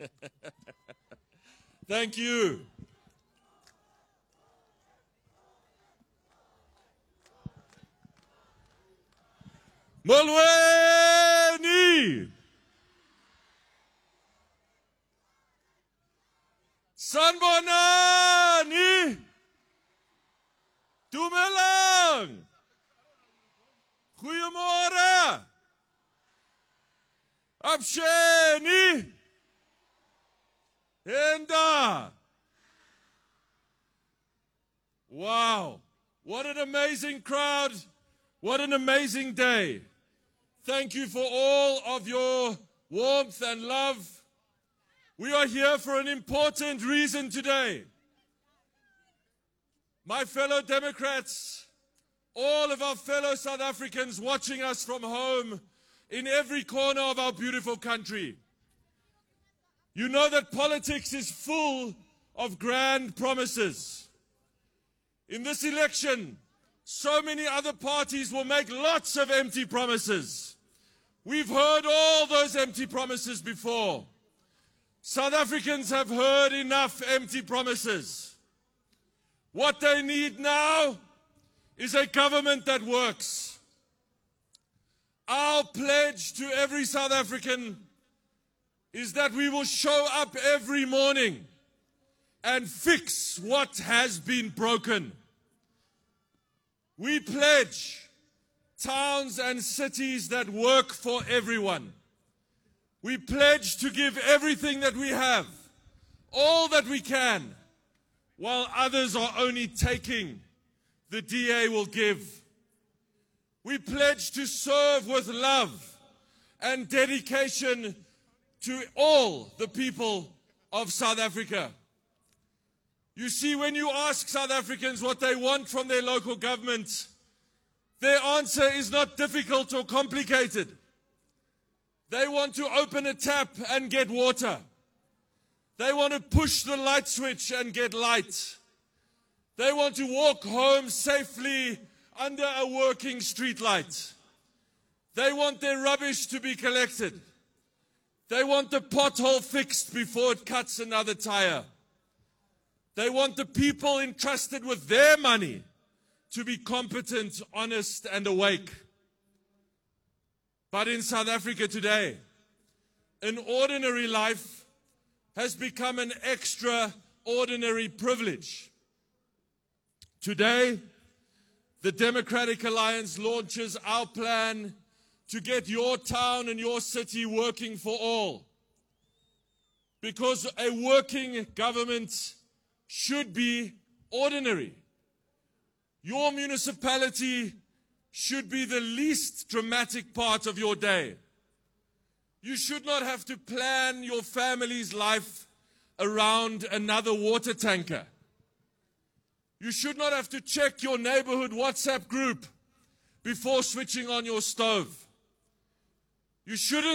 Thank you. Molweni! Sanibonani! Dumelang! Goeiemôre! Absheni! Enda! Wow! What an amazing crowd! What an amazing day! Thank you for all of your warmth and love. We are here for an important reason today. My fellow Democrats, all of our fellow South Africans watching us from home in every corner of our beautiful country. You know that politics is full of grand promises. In this election, so many other parties will make lots of empty promises. We've heard all those empty promises before. South Africans have heard enough empty promises. What they need now is a government that works. Our pledge to every South African is that we will show up every morning and fix what has been broken. We pledge towns and cities that work for everyone. We pledge to give everything that we have, all that we can, while others are only taking the DA will give. We pledge to serve with love and dedication to all the people of South Africa. You see, when you ask South Africans what they want from their local government, their answer is not difficult or complicated. They want to open a tap and get water. They want to push the light switch and get light. They want to walk home safely under a working street light. They want their rubbish to be collected. They want the pothole fixed before it cuts another tire. They want the people entrusted with their money to be competent, honest, and awake. But in South Africa today, an ordinary life has become an extraordinary privilege. Today, the Democratic Alliance launches our plan to get your town and your city working for all. Because a working government should be ordinary. Your municipality should be the least dramatic part of your day. You should not have to plan your family's life around another water tanker. You should not have to check your neighborhood WhatsApp group before switching on your stove. You shouldn't